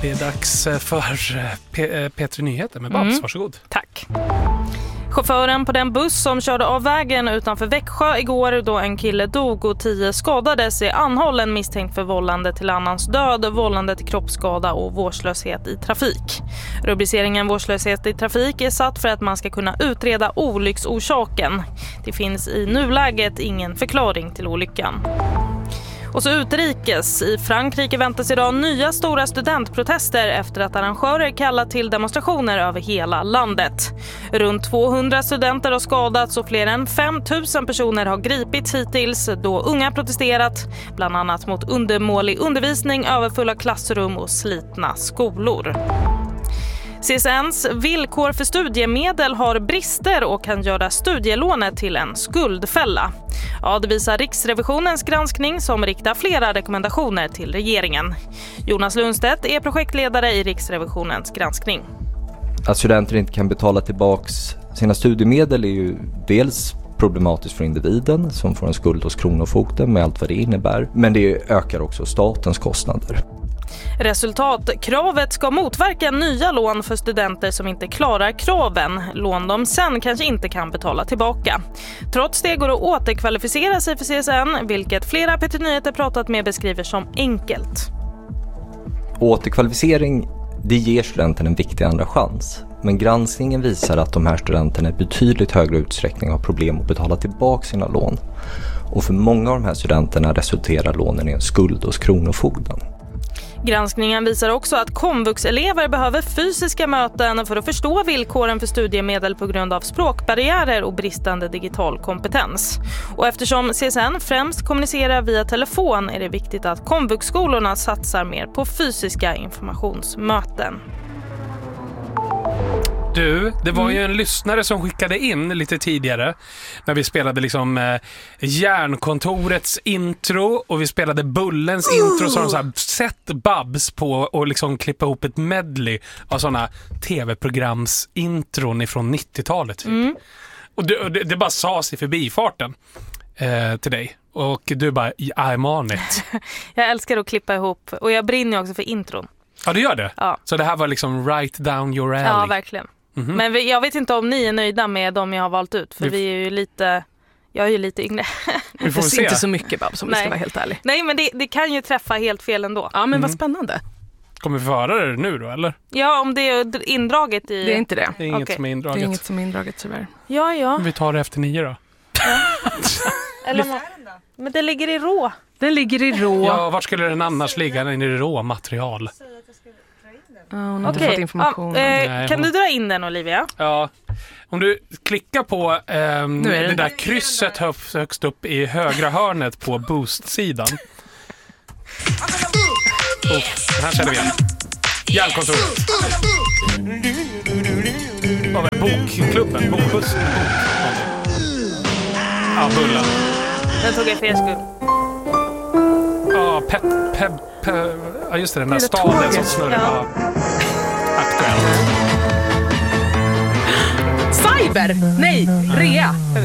Det är dags för P3 Nyheter med Babs. Varsågod. Tack. Chauffören på den buss som körde av vägen utanför Växjö igår då en kille dog och 10 skadades är anhållen misstänkt för vållande till annans död, vållande till kroppsskada och vårdslöshet i trafik. Rubriceringen vårdslöshet i trafik är satt för att man ska kunna utreda olycksorsaken. Det finns i nuläget ingen förklaring till olyckan. Och så utrikes. I Frankrike väntas idag nya stora studentprotester efter att arrangörer kallat till demonstrationer över hela landet. Runt 200 studenter har skadats och fler än 5 000 personer har gripits hittills då unga protesterat, bland annat mot undermålig undervisning, överfulla klassrum och slitna skolor. CSNs villkor för studiemedel har brister och kan göra studielånet till en skuldfälla. Ja, det visar Riksrevisionens granskning som riktar flera rekommendationer till regeringen. Jonas Lundstedt är projektledare i Riksrevisionens granskning. Att studenter inte kan betala tillbaks sina studiemedel är ju dels problematiskt för individen som får en skuld hos Kronofogden med allt vad det innebär. Men det ökar också statens kostnader. Resultatkravet ska motverka nya lån för studenter som inte klarar kraven. Lån de sen kanske inte kan betala tillbaka. Trots det går det att återkvalificera sig för CSN, vilket flera P3 Nyheter pratat med beskriver som enkelt. Återkvalificering, det ger studenten en viktig andra chans. Men granskningen visar att de här studenterna i betydligt högre utsträckning har problem att betala tillbaka sina lån. Och för många av de här studenterna resulterar lånen i en skuld hos Kronofogden. Granskningen visar också att komvuxelever behöver fysiska möten för att förstå villkoren för studiemedel på grund av språkbarriärer och bristande digital kompetens. Och eftersom CSN främst kommunicerar via telefon är det viktigt att komvuxskolorna satsar mer på fysiska informationsmöten. Du, det var ju en lyssnare som skickade in lite tidigare när vi spelade liksom Järnkontorets intro och vi spelade Bullens intro, så har de så här sett Babs på och liksom klippa ihop ett medley av sådana tv-programs intron ifrån 90-talet typ. Och det bara sades i förbifarten till dig och du bara, I'm on it. Jag älskar att klippa ihop och jag brinner också för intron. Ja, du gör det? Ja. Så det här var liksom right down your alley? Ja, verkligen. Men jag vet inte om ni är nöjda med de jag har valt ut. För vi är ju lite... Jag är ju lite yngre. Vi får se. Inte så mycket, Babs, om vi ska vara helt ärlig. Nej, men det kan ju träffa helt fel ändå. Ja, men vad spännande. Kommer vi få höra det nu då, eller? Ja, om det är indraget i... Det är inte det. Det är inget som är indraget. Det är inget som är indraget, tyvärr. Ja. Vi tar det efter 9 då. Ja. Eller men det ligger i rå. Den ligger i rå. Ja, var skulle den annars ligga? Den är i råmaterial. Hon har inte fått information. Kan du dra in den, Olivia? Ja, om du klickar på det där krysset högst upp i högra hörnet på Boost-sidan. Här känner vi igen. Järnkontoret. Bokklubben, bokbussen. Ja, Bullen. Den tog jag för er skull. Ja, ja, just det, den där staden som snurrar. Ja. Aktuellt. Cyber! Nej, rea.